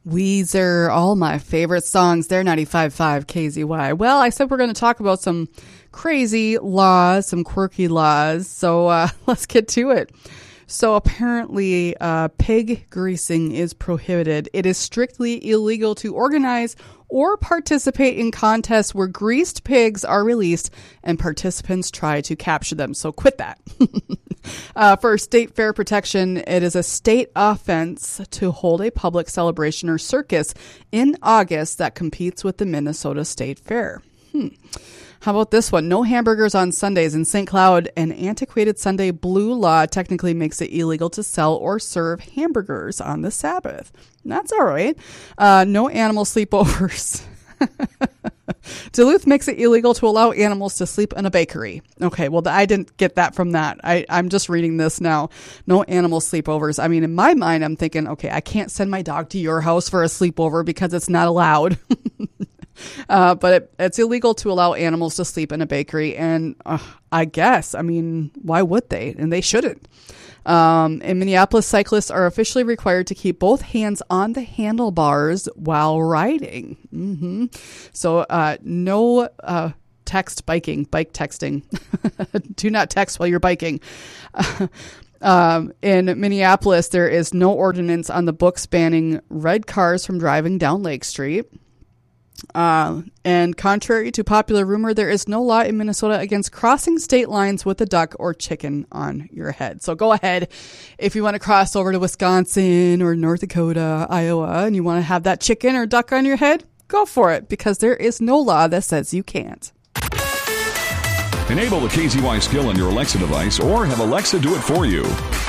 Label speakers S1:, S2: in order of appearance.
S1: Weezer, all my favorite songs. They're 95.5 KZY. Well, I said we're going to talk about some crazy laws, some quirky laws. So let's get to it. So apparently, pig greasing is prohibited. It is strictly illegal to organize or participate in contests where greased pigs are released and participants try to capture them. So quit that. For state fair protection, it is a state offense to hold a public celebration or circus in August that competes with the Minnesota State Fair. How about this one? No hamburgers on Sundays. In St. Cloud, an antiquated Sunday blue law technically makes it illegal to sell or serve hamburgers on the Sabbath. That's all right. No animal sleepovers. Duluth makes it illegal to allow animals to sleep in a bakery. Okay, well, I didn't get that from that. I'm just reading this now. No animal sleepovers. I mean, in my mind, I'm thinking, okay, I can't send my dog to your house for a sleepover because it's not allowed. But it's illegal to allow animals to sleep in a bakery. And I guess, I mean, why would they? And they shouldn't. In Minneapolis, cyclists are officially required to keep both hands on the handlebars while riding. So no bike texting. Do not text while you're biking. In Minneapolis, there is no ordinance on the books banning red cars from driving down Lake Street. And contrary to popular rumor, there is no law in Minnesota against crossing state lines with a duck or chicken on your head. So go ahead if you want to cross over to Wisconsin or North Dakota, Iowa, and you want to have that chicken or duck on your head, go for it, because there is no law that says you can't.
S2: Enable the KZY skill on your Alexa device or have Alexa do it for you.